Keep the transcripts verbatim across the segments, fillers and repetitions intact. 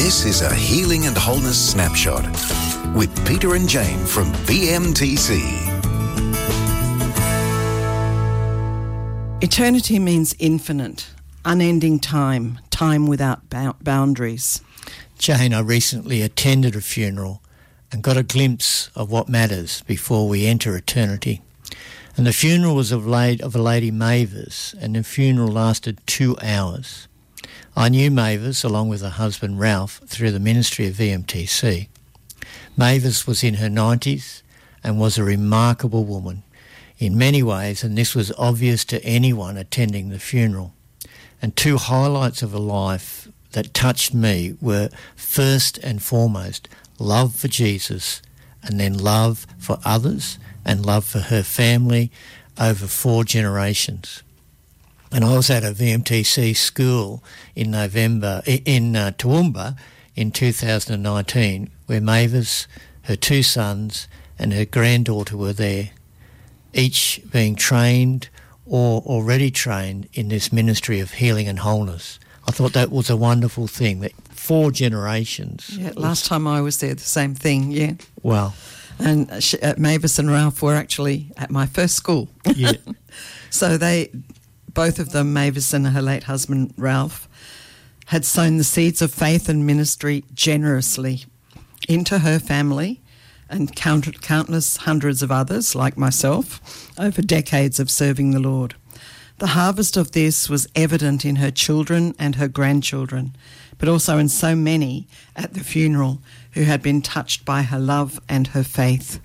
This is a Healing and Wholeness Snapshot with Peter and Jane from V M T C. Eternity means infinite, unending time, time without boundaries. Jane, I recently attended a funeral and got a glimpse of what matters before we enter eternity. And the funeral was of, late, of a lady, Mavis, and the funeral lasted two hours. I knew Mavis, along with her husband Ralph, through the ministry of V M T C. Mavis was in her nineties and was a remarkable woman in many ways, and this was obvious to anyone attending the funeral. And two highlights of her life that touched me were, first and foremost, love for Jesus, and then love for others and love for her family over four generations. And I was at a V M T C school in November, in uh, Toowoomba in two thousand nineteen, where Mavis, her two sons and her granddaughter were there, each being trained or already trained in this ministry of healing and wholeness. I thought that was a wonderful thing, that four generations. Yeah, last time I was there, the same thing, yeah. Wow. And uh, Mavis and Ralph were actually at my first school. Yeah. So they... Both of them, Mavis and her late husband Ralph, had sown the seeds of faith and ministry generously into her family and counted countless hundreds of others, like myself, over decades of serving the Lord. The harvest of this was evident in her children and her grandchildren, but also in so many at the funeral who had been touched by her love and her faith.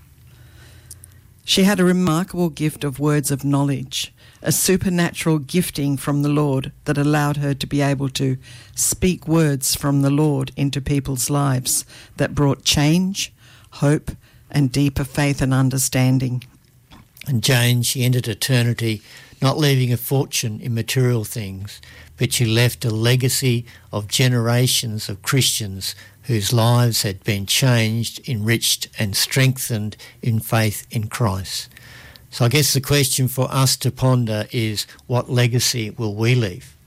She had a remarkable gift of words of knowledge, a supernatural gifting from the Lord that allowed her to be able to speak words from the Lord into people's lives that brought change, hope, and deeper faith and understanding. And Jane, she entered eternity not leaving a fortune in material things, but she left a legacy of generations of Christians whose lives had been changed, enriched and strengthened in faith in Christ. So I guess the question for us to ponder is, what legacy will we leave?